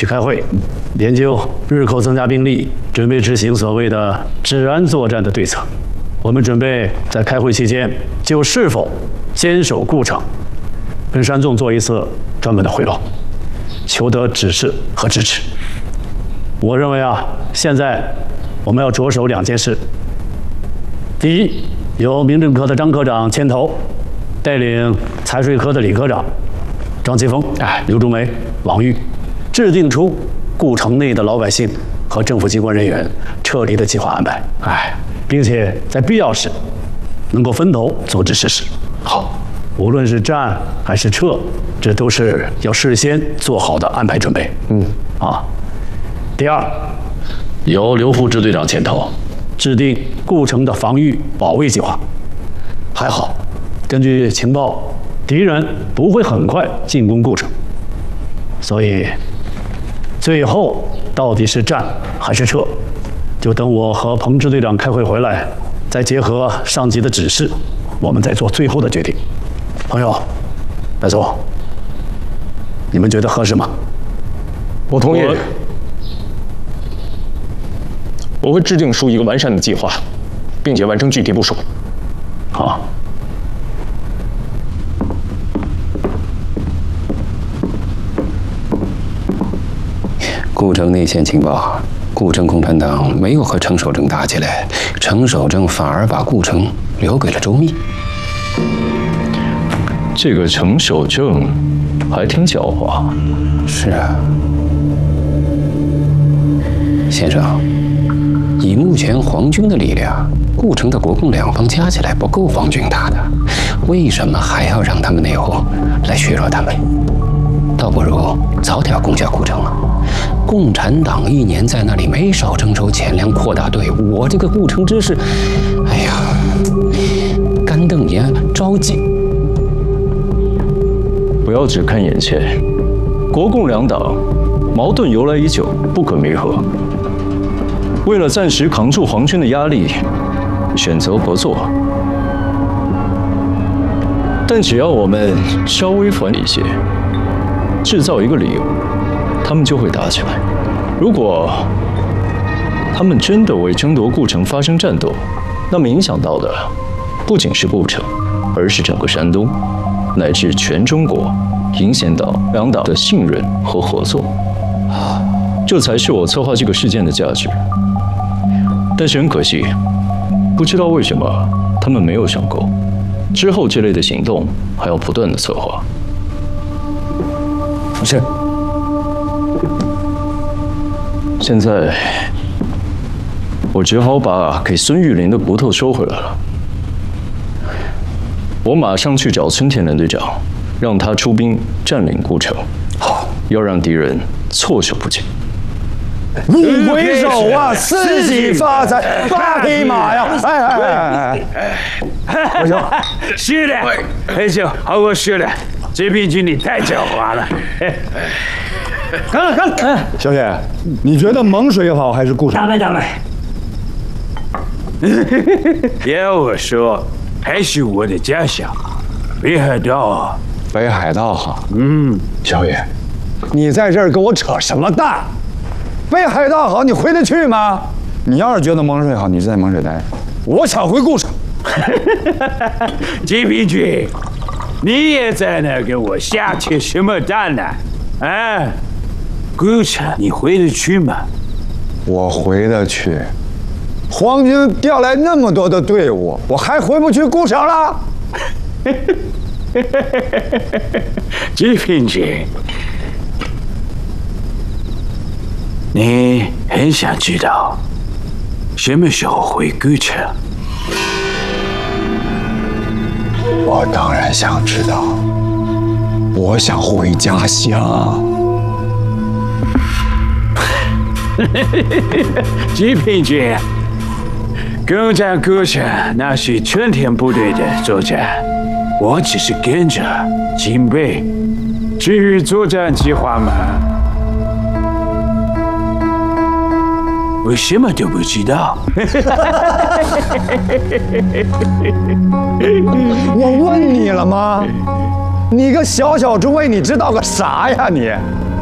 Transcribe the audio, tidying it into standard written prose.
去开会，研究日后增加兵力，准备执行所谓的治安作战的对策。我们准备在开会期间就是否坚守故城，跟山纵做一次专门的汇报，求得指示和支持。我认为啊，现在我们要着手2件事。第一，由民政科的张科长牵头，带领财税科的李科长张奇峰、刘竹梅、王玉，制定出故城内的老百姓和政府机关人员撤离的计划安排。并且在必要时能够分头组织实施。好，无论是战还是撤，这都是要事先做好的安排准备。第二，由刘副支队长牵头，制定故城的防御保卫计划。还好，根据情报，敌人不会很快进攻故城，所以最后到底是战还是撤，就等我和彭支队长开会回来，再结合上级的指示，我们再做最后的决定。朋友，白总，你们觉得合适吗？ 我同意。我会制定出一个完善的计划，并且完成具体部署。 好。 故城内线情报。故城共产党没有和程守正打起来，程守正反而把故城留给了周密。 这个程守正还挺狡猾。 是啊，先生，以目前皇军的力量，故城的国共两方加起来不够皇军打的，为什么还要让他们内讧来削弱他们？倒不如早点攻下故城了。共产党1年在那里没少征收钱粮，扩大队伍。我这个故城知识，哎呀，干瞪眼，着急。 不要只看眼前，国共两党矛盾由来已久，不可弥合。为了暂时扛住皇军的压力，选择合作。但只要我们稍微缓一些，制造一个理由，他们就会打起来。如果他们真的为争夺故城发生战斗，那么影响到的不仅是故城，而是整个山东，乃至全中国，影响到两党的信任和合作。这才是我策划这个事件的价值。但是很可惜，不知道为什么他们没有上钩。之后这类的行动还要不断的策划。 是。 现在我只好把给孙玉林的骨头收回来了。我马上去找村田连队长，让他出兵占领故城。 好， 要让敌人措手不及。 路回首啊，四季发财，八匹马呀！不行， 是的，很行，好我说的，这平君你太狡猾了。 看，小雪，你觉得蒙水好还是固城？ 打败。要我说，还是我的家乡北海道。 北海道好。小雪，你在这儿跟我扯什么淡？北海道好，你回得去吗？你要是觉得蒙水好，你就在蒙水待。我想回故城。 金平君，你也在那跟我瞎扯什么淡呢？啊，故城你回得去吗？ 我回得去。皇军调来那么多的队伍，我还回不去故城了？ 金平君，你很想知道什么时候回故城？ 我当然想知道，我想回家乡。 金平君，攻占故城那是春天部队的作战，我只是跟着警备。至于作战计划嘛，我什么都不知道。 我问你了吗？你个小中尉，你知道个啥呀你？